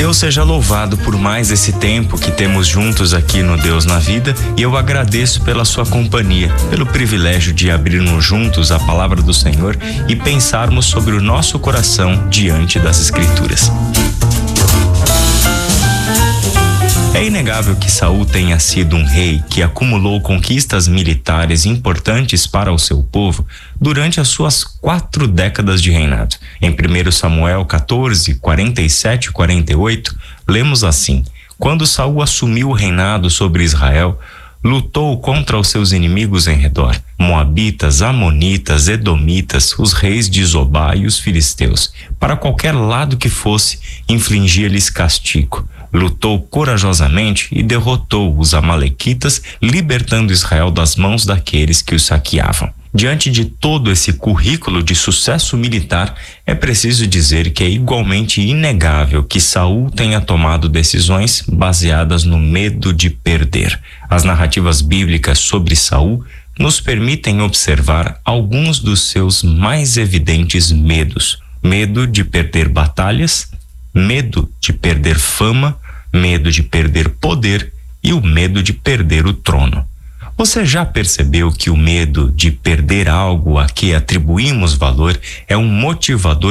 Deus seja louvado por mais esse tempo que temos juntos aqui no Deus na Vida, e eu agradeço pela sua companhia, pelo privilégio de abrirmos juntos a palavra do Senhor e pensarmos sobre o nosso coração diante das Escrituras. É inegável que Saul tenha sido um rei que acumulou conquistas militares importantes para o seu povo durante as suas 4 décadas de reinado. Em 1 Samuel 14, 47 e 48, lemos assim: quando Saul assumiu o reinado sobre Israel, lutou contra os seus inimigos em redor, moabitas, amonitas, edomitas, os reis de Zobá e os filisteus. Para qualquer lado que fosse, infligia-lhes castigo. Lutou corajosamente e derrotou os amalequitas, libertando Israel das mãos daqueles que os saqueavam. Diante de todo esse currículo de sucesso militar, é preciso dizer que é igualmente inegável que Saul tenha tomado decisões baseadas no medo de perder. As narrativas bíblicas sobre Saul nos permitem observar alguns dos seus mais evidentes medos: medo de perder batalhas, medo de perder fama, medo de perder poder e o medo de perder o trono. Você já percebeu que o medo de perder algo a que atribuímos valor é um motivador